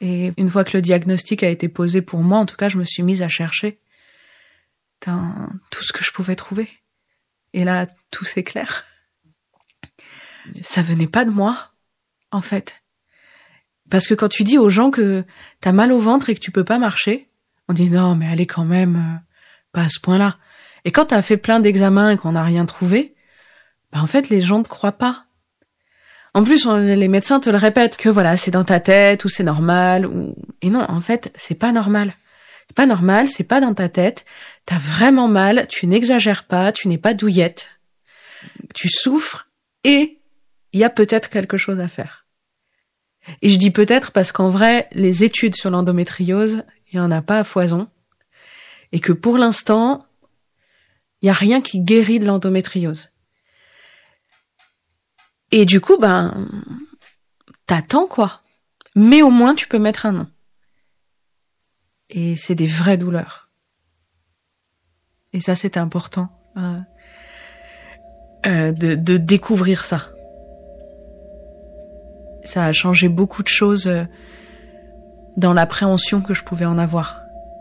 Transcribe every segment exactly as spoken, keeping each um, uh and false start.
Et une fois que le diagnostic a été posé pour moi, en tout cas, je me suis mise à chercher tout ce que je pouvais trouver. Et là, tout s'éclaire. Ça venait pas de moi, en fait. Parce que quand tu dis aux gens que t'as mal au ventre et que tu peux pas marcher, on dit non, mais allez quand même, euh, pas à ce point-là. Et quand t'as fait plein d'examens et qu'on n'a rien trouvé, bah en fait, les gens ne croient pas. En plus, on, les médecins te le répètent que voilà, c'est dans ta tête ou c'est normal. Ou... Et non, en fait, c'est pas normal. C'est pas normal, c'est pas dans ta tête. T'as vraiment mal, tu n'exagères pas, tu n'es pas douillette. Tu souffres et il y a peut-être quelque chose à faire. Et je dis peut-être parce qu'en vrai, les études sur l'endométriose, il y en a pas à foison. Et que pour l'instant, il y a rien qui guérit de l'endométriose. Et du coup, ben, t'attends quoi. Mais au moins, tu peux mettre un nom. Et c'est des vraies douleurs. Et ça, c'était important euh, euh, de, de découvrir ça. Ça a changé beaucoup de choses euh, dans l'appréhension que je pouvais en avoir.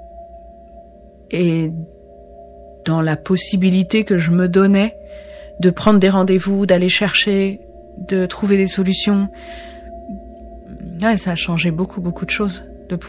Et dans la possibilité que je me donnais de prendre des rendez-vous, d'aller chercher, de trouver des solutions. Ouais, ça a changé beaucoup, beaucoup de choses.